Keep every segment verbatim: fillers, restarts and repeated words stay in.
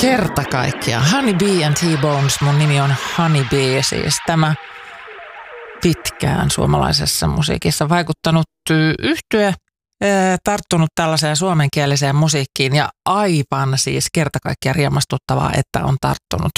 Kerta kaikkiaan. Honey Bee and T-Bones. Mun nimi on Honey Bee, siis tämä pitkään suomalaisessa musiikissa vaikuttanut yhtye, tarttunut tällaiseen suomenkieliseen musiikkiin ja aivan siis kerta kaikkiaan riemastuttavaa, että on tarttunut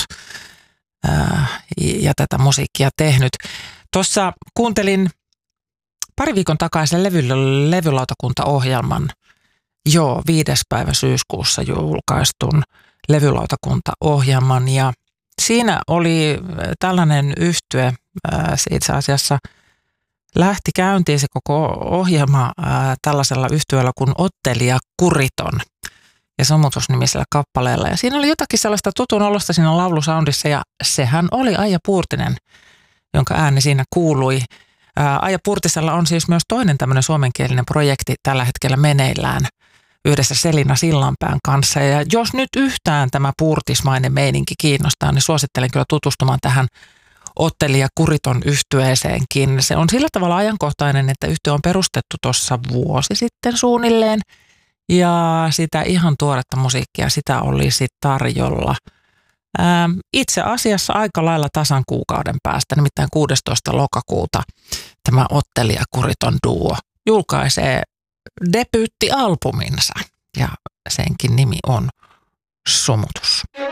ja tätä musiikkia tehnyt. Tuossa kuuntelin pari viikon takaisen levy, levylautakuntaohjelman, joo, viides päivä syyskuussa julkaistun levylautakuntaohjelman ja siinä oli tällainen yhtye, se itse asiassa lähti käyntiin se koko ohjelma ää, tällaisella yhtyeellä kuin Ottelija Kuriton ja Sammutusnimisellä kappaleella. Ja siinä oli jotakin sellaista tutun olosta siinä laulusoundissa ja sehän oli Aija Puurtinen, jonka ääni siinä kuului. Ää, Aija Puurtisella on siis myös toinen tämmöinen suomenkielinen projekti tällä hetkellä meneillään yhdessä Selina Sillanpään kanssa. Ja jos nyt yhtään tämä puurtismainen meininki kiinnostaa, niin suosittelen kyllä tutustumaan tähän Ottelija Kuriton yhtyeeseenkin. Se on sillä tavalla ajankohtainen, että yhtye on perustettu tuossa vuosi sitten suunnilleen. Ja sitä ihan tuoretta musiikkia, sitä olisi tarjolla. Ää, itse asiassa aika lailla tasan kuukauden päästä, nimittäin kuudestoista lokakuuta tämä Ottelija Kuriton duo julkaisee debyyttialbuminsa. Ja senkin nimi on Sumutus.